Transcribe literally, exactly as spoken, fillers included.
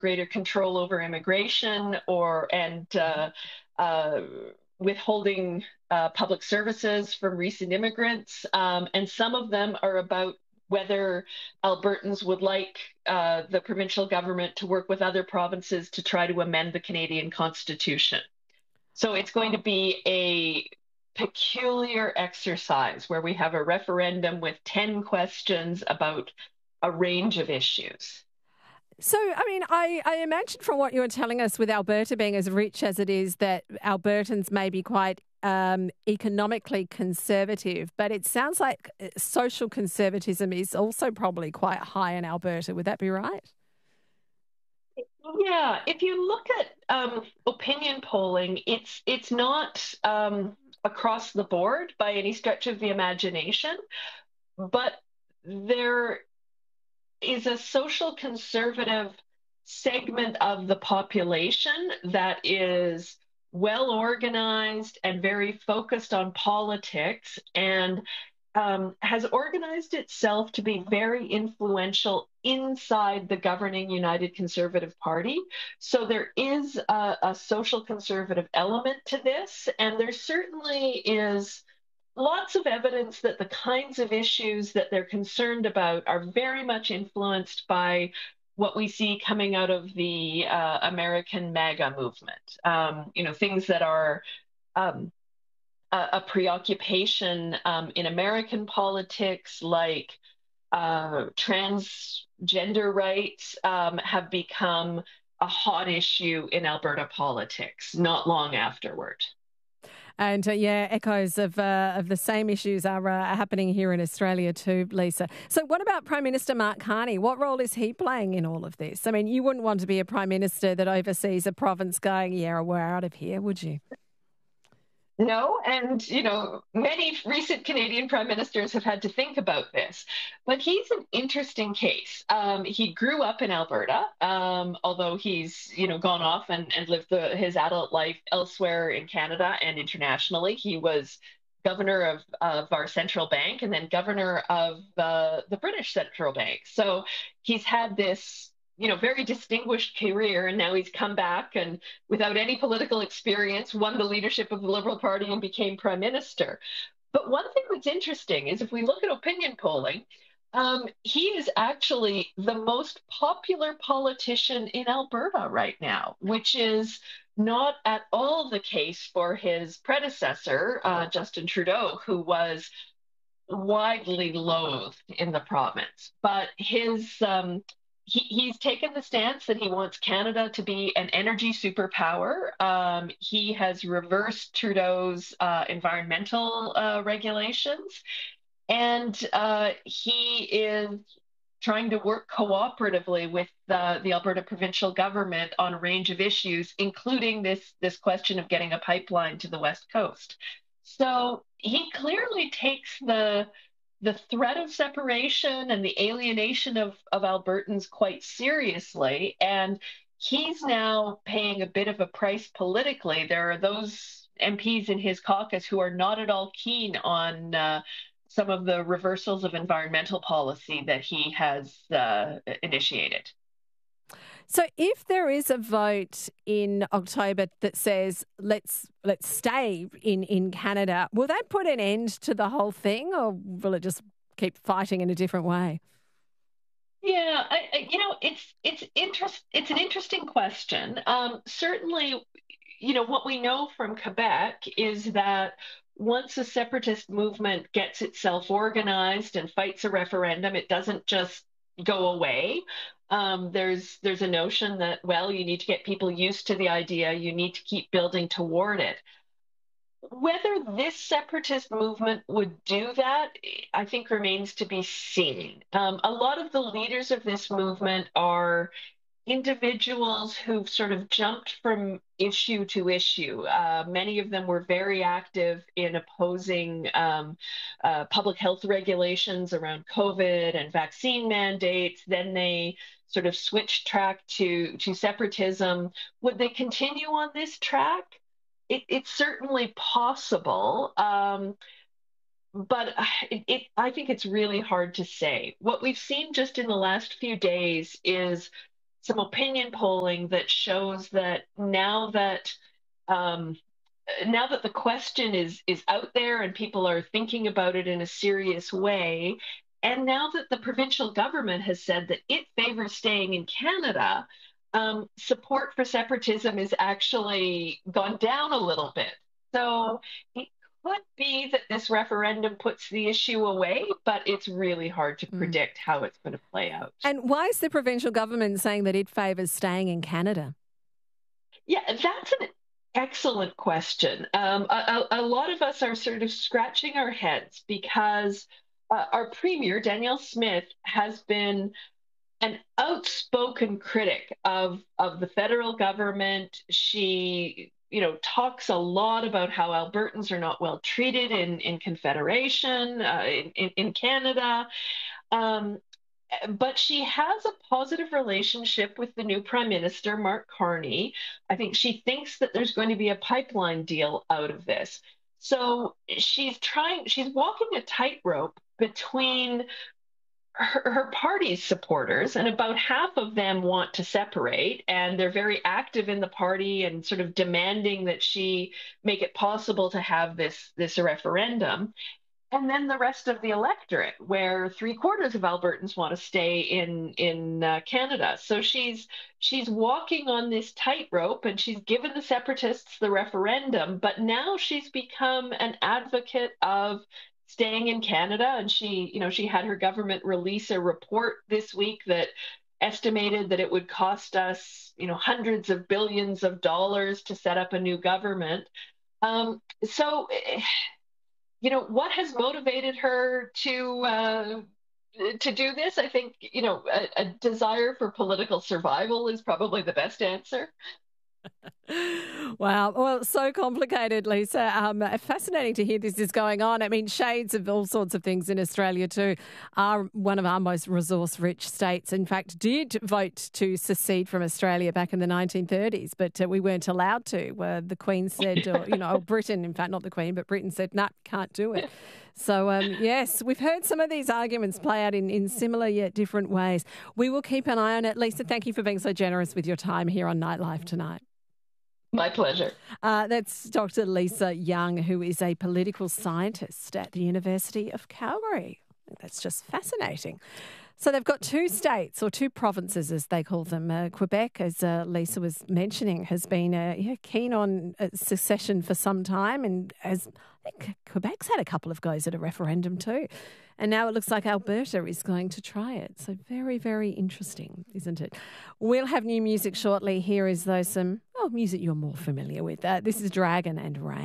greater control over immigration or and uh, uh, withholding uh, public services from recent immigrants. Um, and some of them are about whether Albertans would like uh, the provincial government to work with other provinces to try to amend the Canadian Constitution. So it's going to be a peculiar exercise where we have a referendum with ten questions about a range of issues. So, I mean, I, I imagine from what you were telling us, with Alberta being as rich as it is, that Albertans may be quite um, economically conservative, but it sounds like social conservatism is also probably quite high in Alberta. Would that be right? Yeah, if you look at um, opinion polling, it's it's not um, across the board by any stretch of the imagination, but there is a social conservative segment of the population that is well organized and very focused on politics and um, has organized itself to be very influential inside the governing United Conservative Party. So there is a, a social conservative element to this, and there certainly is lots of evidence that the kinds of issues that they're concerned about are very much influenced by what we see coming out of the uh, American MAGA movement. Um, you know, things that are um, a, a preoccupation um, in American politics, like uh, transgender rights, um, have become a hot issue in Alberta politics not long afterward. And uh, yeah, echoes of uh, of the same issues are uh, happening here in Australia too, Lisa. So what about Prime Minister Mark Carney? What role is he playing in all of this? I mean, you wouldn't want to be a Prime Minister that oversees a province going, yeah, we're out of here, would you? No, and you know, many recent Canadian prime ministers have had to think about this. But he's an interesting case. Um, he grew up in Alberta, um, although he's you know gone off and, and lived the, his adult life elsewhere in Canada and internationally. He was governor of, of our central bank and then governor of uh, the British central bank. So he's had this you know, very distinguished career, and now he's come back and without any political experience, won the leadership of the Liberal Party and became prime minister. But one thing that's interesting is if we look at opinion polling, um, he is actually the most popular politician in Alberta right now, which is not at all the case for his predecessor, uh, Justin Trudeau, who was widely loathed in the province. But his um, He, he's taken the stance that he wants Canada to be an energy superpower. Um, he has reversed Trudeau's uh, environmental uh, regulations, and uh, he is trying to work cooperatively with the, the Alberta provincial government on a range of issues, including this, this question of getting a pipeline to the West Coast. So he clearly takes the the threat of separation and the alienation of, of Albertans quite seriously. And he's now paying a bit of a price politically. There are those M Ps in his caucus who are not at all keen on uh, some of the reversals of environmental policy that he has uh, initiated. So if there is a vote in October that says let's let's stay in, in Canada, will that put an end to the whole thing, or will it just keep fighting in a different way? Yeah, I, I, you know, it's it's interest it's an interesting question. Um, certainly, you know, what we know from Quebec is that once a separatist movement gets itself organized and fights a referendum, it doesn't just go away. Um, there's there's a notion that, well, you need to get people used to the idea, you need to keep building toward it. Whether this separatist movement would do that, I think remains to be seen. Um, a lot of the leaders of this movement are individuals who've sort of jumped from issue to issue. Uh, many of them were very active in opposing um, uh, public health regulations around COVID and vaccine mandates. Then they sort of switched track to, to separatism. Would they continue on this track? It, it's certainly possible. Um, but it, it, I think it's really hard to say. What we've seen just in the last few days is some opinion polling that shows that now that um, now that the question is is out there and people are thinking about it in a serious way, and now that the provincial government has said that it favors staying in Canada, um, support for separatism is actually gone down a little bit. So it could be that this referendum puts the issue away, but it's really hard to Mm. predict how it's going to play out. And why is the provincial government saying that it favours staying in Canada? Yeah, that's an excellent question. Um, a, a lot of us are sort of scratching our heads because uh, our premier, Danielle Smith, has been an outspoken critic of of the federal government. She, you know, talks a lot about how Albertans are not well treated in in Confederation, uh, in, in Canada. Um, but she has a positive relationship with the new prime minister, Mark Carney. I think she thinks that there's going to be a pipeline deal out of this. So she's trying, she's walking a tightrope between her, her party's supporters, and about half of them want to separate, and they're very active in the party and sort of demanding that she make it possible to have this this referendum. And then the rest of the electorate, where three quarters of Albertans want to stay in in uh, Canada. So she's she's walking on this tightrope, and she's given the separatists the referendum, but now she's become an advocate of staying in Canada. And she, you know, she had her government release a report this week that estimated that it would cost us, you know, hundreds of billions of dollars to set up a new government. Um, so. You know, what has motivated her to uh, to do this? I think, you know, a, a desire for political survival is probably the best answer. Wow. Well, so complicated, Lisa. Um, fascinating to hear this is going on. I mean, shades of all sorts of things in Australia too. Are one of our most resource-rich states. In fact, did vote to secede from Australia back in the nineteen thirties, but uh, we weren't allowed to. Uh, the Queen said, or, you know, Britain, in fact, not the Queen, but Britain said, no, nah, can't do it. So, um, yes, we've heard some of these arguments play out in, in similar yet different ways. We will keep an eye on it. Lisa, thank you for being so generous with your time here on Nightlife tonight. My pleasure. Uh, that's Doctor Lisa Young, who is a political scientist at the University of Calgary. That's just fascinating. So they've got two states, or two provinces as they call them. Uh, Quebec, as uh, Lisa was mentioning, has been uh, yeah, keen on uh, secession for some time, and as I think Quebec's had a couple of goes at a referendum too. And now it looks like Alberta is going to try it. So very, very interesting, isn't it? We'll have new music shortly. Here is, though, some oh, music you're more familiar with. Uh, this is Dragon and Rain.